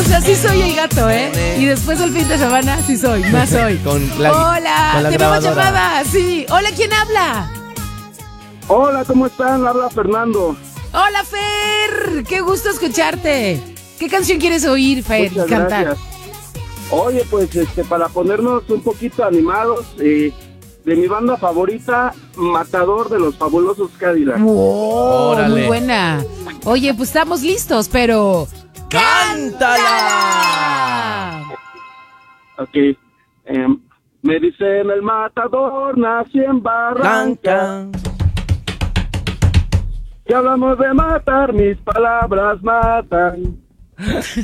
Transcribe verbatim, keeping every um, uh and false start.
O sea, sí soy el gato, ¿eh? Y después del fin de semana, sí soy, más soy. Con la, Hola, con la tenemos grabadora. llamada, sí. Hola, ¿quién habla? Hola, ¿cómo están? Habla Fernando. Hola, Fer. Qué gusto escucharte. ¿Qué canción quieres oír, Fer? Muchas Cantar. gracias. Oye, pues este, para ponernos un poquito animados, eh, de mi banda favorita, Matador de los Fabulosos Cadillacs. Wow, Órale. muy buena. Oye, pues estamos listos, pero... ¡Cántala! Ok. Eh, me dicen el matador, nací en Barranca. Blanca. Si hablamos de matar, mis palabras matan.